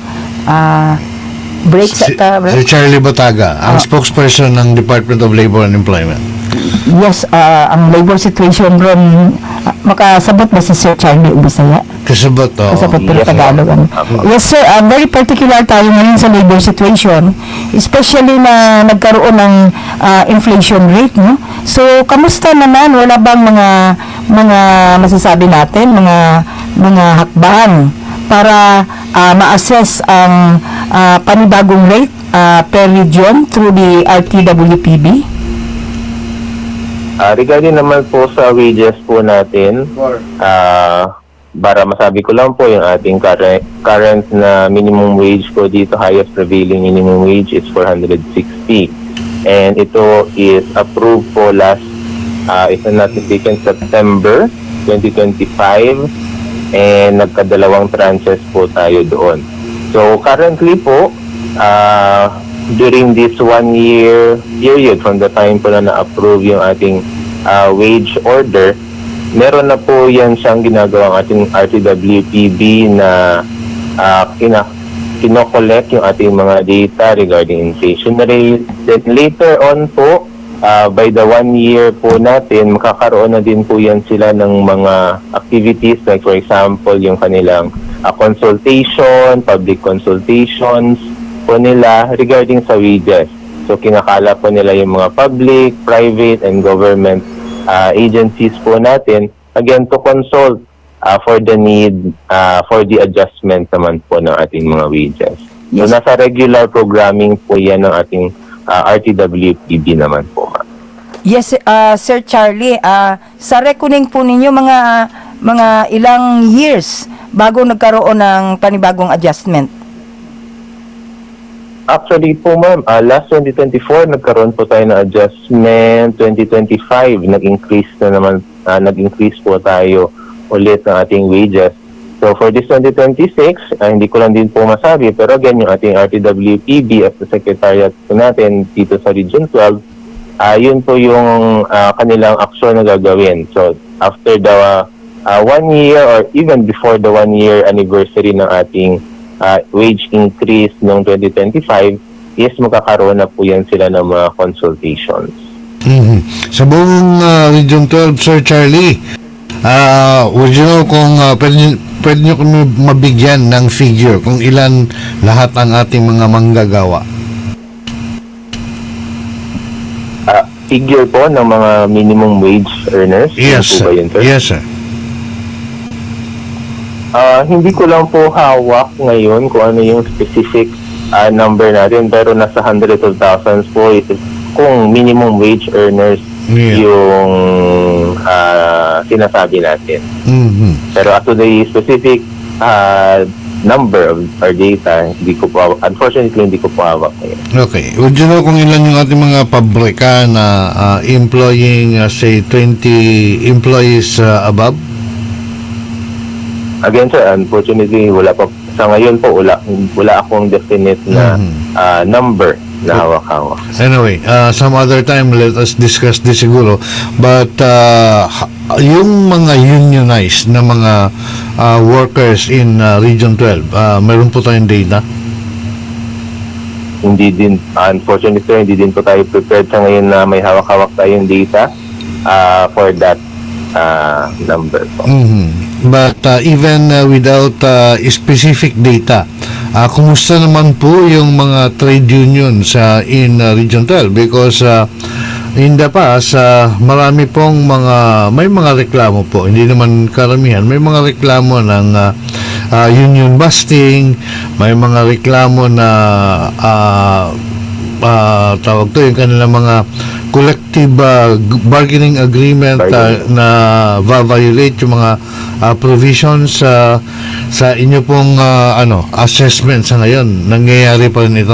Si Charlie Bataga, ang spokesperson ng Department of Labor and Employment. Yes, ang labor situation ron, makasabot ba si Sir Charlie Ubisaya? Kasabot, Kasabot pero Tagalog. Yes, sir, very particular tayo ngayon sa labor situation, especially na nagkaroon ng inflation rate, no? So, kamusta naman? Wala bang mga masasabi natin, mga hakbang para ma-assess ang panibagong rate per region through the RTWPB? Regarding naman po sa wages po natin, para masabi ko lang po, yung ating current na minimum wage po dito, highest prevailing minimum wage is 460. And ito is approved po last, if I'm not mistaken, September 2025. And nagkadalawang tranches po tayo doon. So currently po, during this 1 year period from the time po na na-approve yung ating wage order, meron na po yan siyang ginagawang ating RTWPB na kinokollect yung ating mga data regarding inflation rate. Then later on po, by the 1 year po natin, makakaroon na din po yan sila ng mga activities, like for example, yung kanilang consultation, public consultations po nila regarding sa wages. So kinakala po nila yung mga public, private, and government agencies po natin, again, to consult for the need, for the adjustment naman po ng ating mga wages. So Yes. nasa regular programming po yan ng ating RTWPB naman po. Yes, Sir Charlie, sa reckoning po ninyo mga ilang years bago nagkaroon ng panibagong adjustment? Actually po ma'am, last 2024 nagkaroon po tayo ng adjustment. 2025 nag-increase na naman, nag-increase po tayo ulit ng ating wages. So for this 2026, hindi ko lang din po masabi, pero again yung ating RTWPB at the Secretariat po natin dito sa Region 12, yun po yung kanilang aksyon na gagawin. So after the 1 year or even before the 1 year anniversary ng ating wage increase noong 2025, is magkakaroon na po yan sila ng mga consultations. Sa buong Region 12, Sir Charlie, would you know kung pwede nyo kami mabigyan ng figure kung ilan lahat ang ating mga manggagawa? Figure po ng mga minimum wage earners? Yes, po ba yun, sir? yes, sir. Hindi ko lang po hawak ngayon kung ano yung specific number natin, pero nasa hundreds of thousands po kung minimum wage earners yung sinasabi natin. Pero as to the specific number of our data, unfortunately hindi ko po hawak ngayon. Okay. Would you know kung ilan yung ating mga pabrika na employing say 20 employees above? Again sir, unfortunately wala pa sa ngayon po, wala akong definite na number na hawak-hawak. Anyway, some other time let us discuss this siguro, but yung mga unionized na mga workers in Region 12, meron po tayong data? Hindi din, unfortunately sir, hindi din po tayo prepared sa ngayon na may hawak-hawak tayong data for that number po. But even without specific data, kumusta naman po yung mga trade union sa in Region 12? Because in the past, marami pong may mga reklamo po, hindi naman karamihan, may mga reklamo ng union busting, may mga reklamo na tawag to yung kanilang mga collective bargaining agreement na violate yung mga provisions sa inyo pong assessment sa ngayon. Nangyayari pa rin ito?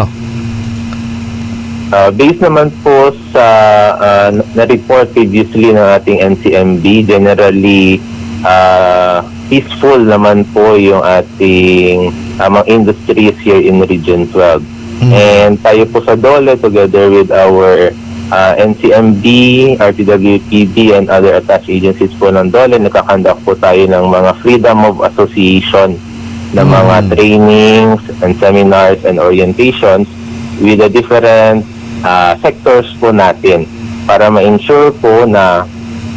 Based naman po sa na-report previously ng ating NCMB, generally peaceful naman po yung ating mga industries here in Region 12. And tayo po sa DOLE, together with our NCMB, RTWPB, and other attached agencies po ng DOLE, nakakandak po tayo ng mga freedom of association na mga trainings and seminars and orientations with the different sectors po natin para ma-ensure po na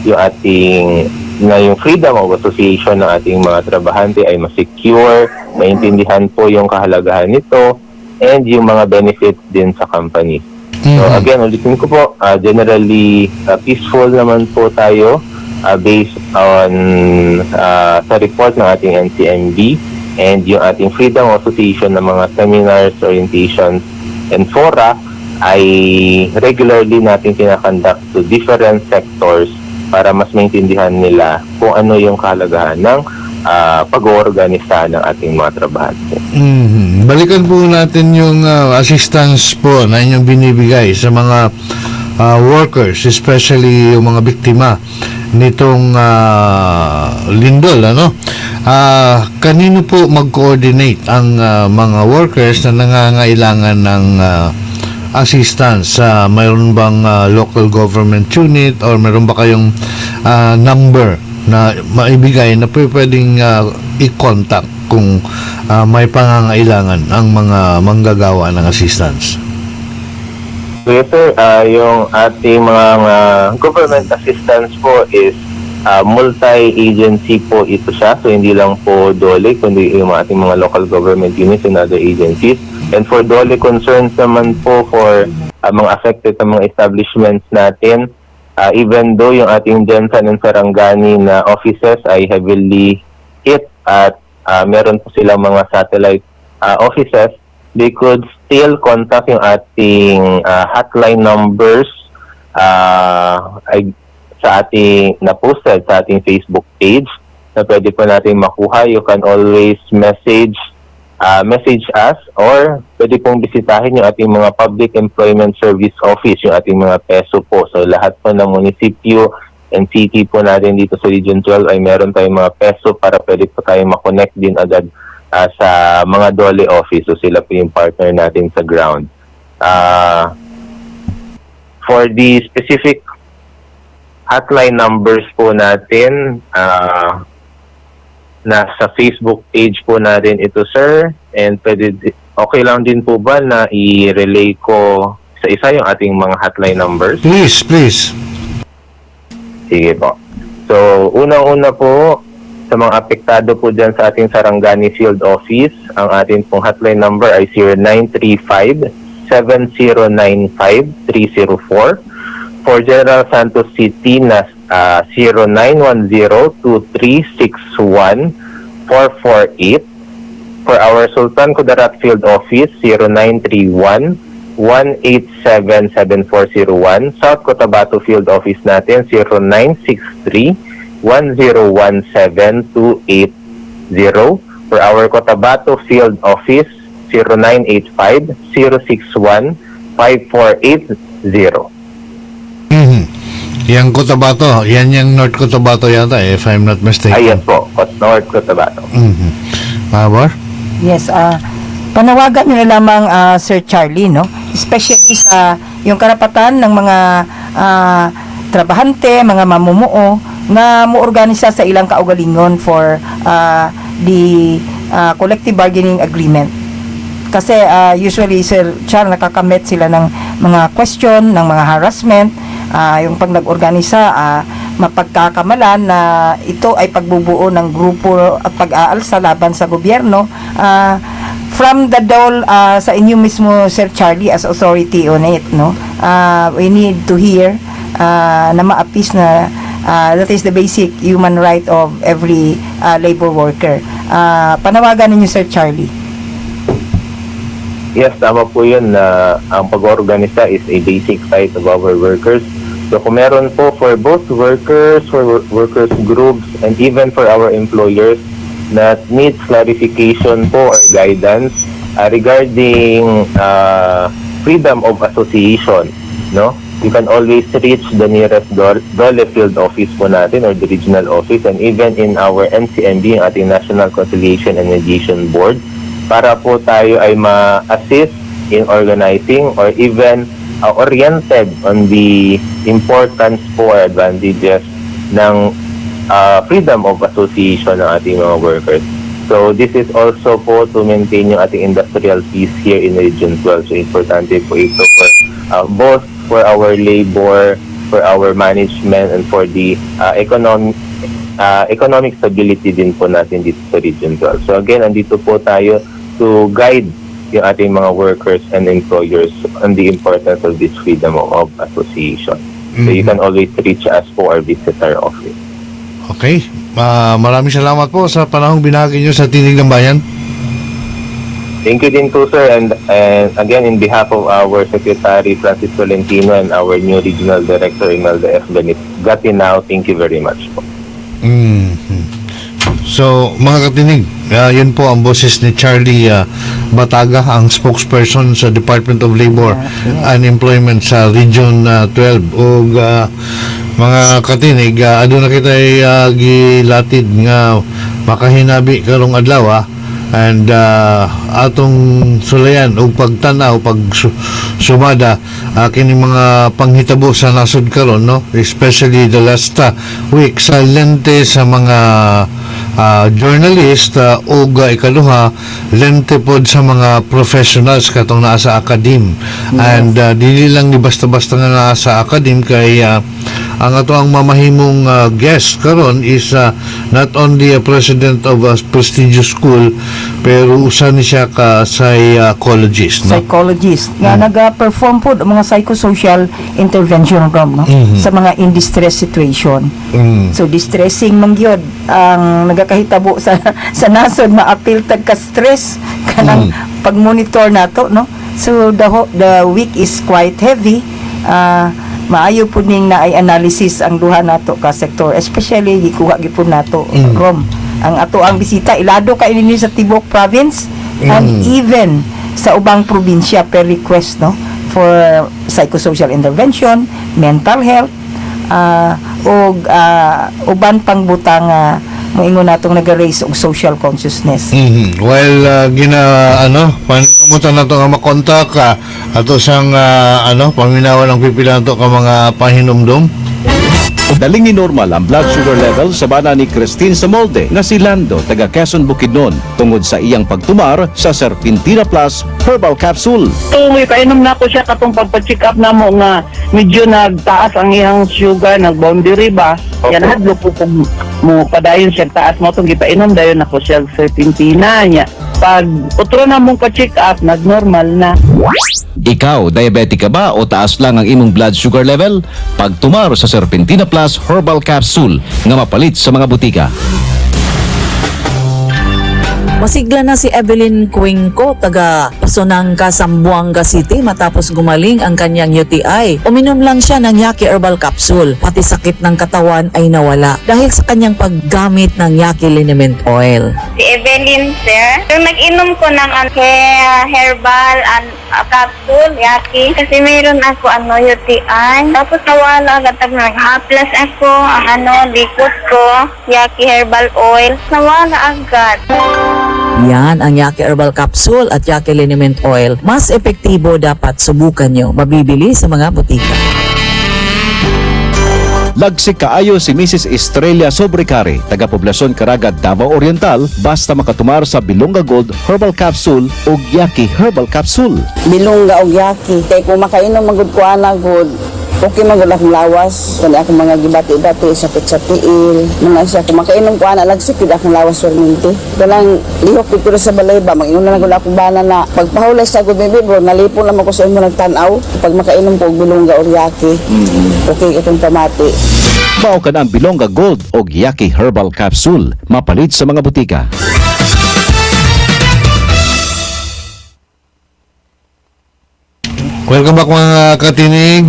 yung freedom of association ng ating mga trabahante ay ma-secure, maintindihan po yung kahalagahan nito, and yung mga benefits din sa company. So again, ulitin ko po, generally peaceful naman po tayo based on sa report ng ating NCMB and yung ating freedom of association ng mga seminars, orientations, and fora ay regularly natin kinakandak to different sectors para mas maintindihan nila kung ano yung kahalagahan ng pag-oorganisa ng ating mga trabahante. Balikan po natin yung assistance po na inyong binibigay sa mga workers, especially yung mga biktima nitong lindol, kanino po mag-coordinate ang mga workers na nangangailangan ng assistance? Mayroon bang local government unit or mayroon ba kayong number na maibigay na pwedeng i-contact kung may pangangailangan ang mga manggagawa ng assistance? Yes sir, yung ating mga government assistance po is multi-agency po ito siya. So hindi lang po DOLE, kundi yung ating mga local government units and other agencies. And for DOLE concerns naman po for mga affected na mga establishments natin, even though yung ating Jensen and Sarangani na offices ay heavily it at meron po silang mga satellite offices, they could still contact yung ating hotline numbers sa ating na-posted sa ating Facebook page na pwede po natin makuha. You can always message us, or pwede pong bisitahin yung ating mga Public Employment Service Office, yung ating mga PESO po. So lahat po ng munisipyo and city po natin dito sa Region 12 ay meron tayong mga PESO para pwede po tayong makonect din agad sa mga DOLE office. So sila po yung partner natin sa ground. For the specific hotline numbers po natin, nasa Facebook page po natin ito, sir. And okay lang din po ba na i-relay ko sa isa yung ating mga hotline numbers? Please. Sige po. So, unang-una po, sa mga apektado po dyan sa ating Sarangani Field Office, ang ating pong hotline number ay 0935-7095-304. For General Santos City, 0910-2361-448. For our Sultan Kudarat Field Office, 0931-187-7401. South Cotabato Field Office natin, 0963-101-7280. For our Cotabato Field Office, 0985-061-5480. Yang Cotabato, yan yung North Cotabato yata, if I'm not mistaken. Yes po, North Cotabato. Mabor? Yes, panawagan nyo na lamang, Sir Charlie, no? Especially sa yung karapatan ng mga trabahante, mga mamumuo, na muorganisa sa ilang kaugalingon for the collective bargaining agreement. Kasi usually, Sir Char, nakakamit sila ng mga question, ng mga harassment, yung pag nag-organisa, mapagkakamalan na ito ay pagbubuo ng grupo at pag-aalsa laban sa gobyerno. From the DOL, sa inyo mismo, Sir Charlie, as authority on it, no? We need to hear na maapis na that is the basic human right of every labor worker. Panawagan ninyo, Sir Charlie. Yes, tama po yun na ang pag-organisa is a basic right of our workers. So kung meron po for both workers, for workers groups, and even for our employers that needs clarification po or guidance regarding freedom of association, no? You can always reach the nearest DOLE field office po natin or the regional office, and even in our NCMB, ang ating National Conciliation and Mediation Board, para po tayo ay ma-assist in organizing or even oriented on the importance po or advantages ng freedom of association ng ating mga workers. So this is also po to maintain yung ating industrial peace here in Region 12. So importante po ito for both for our labor, for our management, and for the economic stability din po natin dito sa Region 12. So again, andito po tayo to guide yung ating mga workers and employers on the importance of this freedom of association. So you can always reach us po or visit our office. Okay. Maraming salamat po sa panahong binahagi nyo sa Tinig ng Bayan. Thank you din po, sir. And again, in behalf of our Secretary Francis Tolentino and our new Regional Director Imelda F. Gatinao, thank you very much po. So, mga katinig, yun po ang boses ni Charlie Bataga, ang spokesperson sa Department of Labor and Employment sa Region 12. O mga katinig, aduna kita gilatid nga makahinabi karong adlaw, and atong sulayan o pagtanaw, pag sumada kini mga panghitabo sa nasod karon, no? Especially the last week, silente sa mga journalist o ikaduha, lente pod sa mga professionals katong naa sa akadim. And dili lang ni basta-basta nga naa sa akadim, kay ang ato ang mamahimong guest karon is not only a president of a prestigious school pero usa ni siya ka psychologist, no? Psychologist nga naga-perform po ang mga psychosocial intervention no? Sa mga in distress situation. So distressing man gyud ang nagakahitabo sa nasod maapil tag ka stress kanang pag-monitor nato no. So the week is quite heavy. Maayo po ning na ay analysis ang duha nato ka sektor, especially gikuha gipon nato Rom ang ato ang bisita ilado ka ini sa Tibok province and even sa ubang probinsya per request no for psychosocial intervention, mental health og uban pang butang moingon natong naga-raise og social consciousness. Well, panikamutan nato nga makontak ato sang paminawa ng pipila nato ka mga pahinumdum. Daling ni normal ang blood sugar level sa bana ni Christine Samolde nga si Lando taga Quezon Bukidnon tungod sa iyang pagtumar sa Serpentina Plus Herbal Capsule. May painom na ko siya katong pagpa-check up na mo nga medyo nagtaas ang iyang sugar, nag-boundary ba? Yan hadlo po kung mo padayon siya taas mo itong gipainom dayon ako siya Serpentina niya. Pag utro na mong pa-check up, nag-normal na. Ikaw, diabetic ka ba o taas lang ang imong blood sugar level? Pagtumar sa Serpentina Plus Herbal Capsule nga mapalit sa mga butika. Masigla na si Evelyn Cuenco, taga Pasonangka, Zamboanga City matapos gumaling ang kanyang UTI. Uminom lang siya ng Yaki Herbal Capsule, pati sakit ng katawan ay nawala dahil sa kanyang paggamit ng Yaki Liniment Oil. Si Evelyn, sir, yung nag-inom ko ng herbal capsule, Yaki, kasi mayroon ako UTI. Tapos nawala agad nag-haplas ako, likot ko, Yaki Herbal Oil, nawala agad. Yan ang Yaki Herbal Capsule at Yaki Liniment Oil. Mas epektibo, dapat subukan nyo. Mabibili sa mga butika. Lagsik kaayo si Mrs. Estrella Sobrecari, taga Poblacion Caraga, Davao Oriental, basta makatumar sa Bilonga Gold Herbal Capsule o Yaki Herbal Capsule. Bilonga o Yaki, kay kung makainom magud ko good. Okay magula akong lawas, kaya akong mga gibati-bati, sakit sa tiil. Mga siya, kung makainom ko lagsik, kaya akong lawas perminti. Kalang lihok ko sa balay ba, mag-inom na nagula akong bana na pagpahulay sa good baby bro, nalipon naman ko sa imo nagtanaw. Pag makainom ko, Bilonga o Yaki, okay itong pamati. Bao ka na ang Bilonga Gold o Yaki Herbal Capsule, mapalit sa mga butika. Welcome back mga katinig.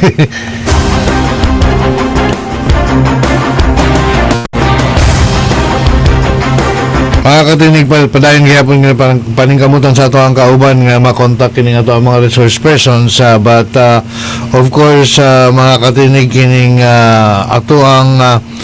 Mga katinig, padayon gihapon nga paningkamutan sa ato ang kauban nga makontak kining ato ang mga resource persons but of course mga katinig kining ato ang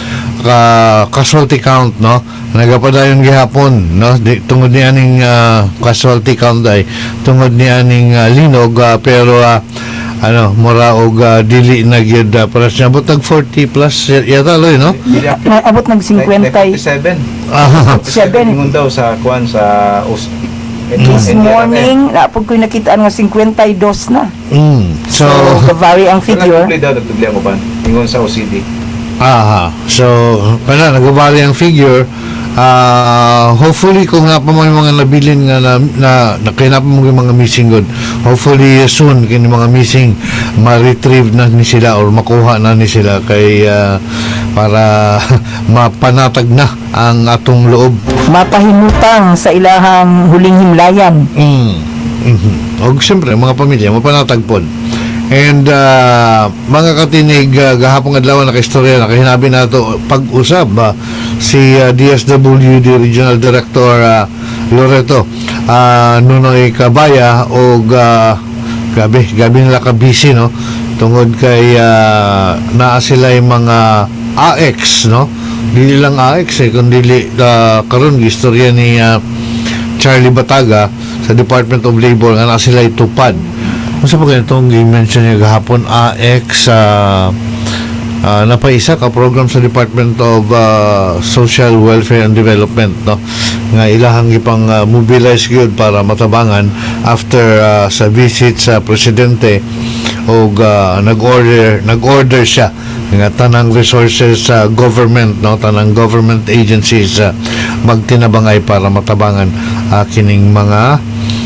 casualty count no nagapadayon gihapon no tungod ni aning casualty count ay tungod ni aning linog pero mura og dili na gyud para siya butag 40 plus yata loy no abot ng 50 57 ingon daw sa kuan sa this morning napod ko nakita nga 52 na so vary ang figure nagtubli mo ba ingon sa OCD so kana nagvary ang figure hopefully kung nga pa mga nabilin nga na kinapa mo yung mga missing good hopefully soon kini mga missing ma-retrieve na ni sila or makuha na ni sila kay para mapanatag na ang atong loob mapahimutang sa ilahang huling himlayan og siyempre mga pamilya mapanatag pod. And mga katinig gahapon adlaw nakaistorya nakahinabi nato pag-usab si DSWD Regional Director Loreto Nunoy Cabaya og gabi nila ka busy no tungod kay naa sila yung mga AX no dili lang AX kundi karon istorya ni Charlie Bataga sa Department of Labor nga naa sila itupad. Kung pa ganitong i-mention niya gahapon AX napaisa ka program sa Department of Social Welfare and Development no nga ilahang ipang mobilize gyud para matabangan after sa visit sa presidente og nag-order siya nga tanang resources sa government, no, tanang government agencies magtinabangay para matabangan kining mga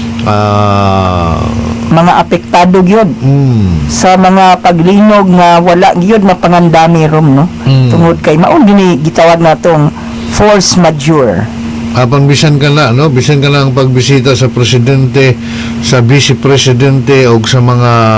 mga apektado gyud sa mga paglinog nga wala gyud na pangandami rom, no, tungod kay mao gini gitawag natong force majeure. Habang bisan ka na, no, bisan ka na ang pagbisita sa presidente, sa vice presidente o sa mga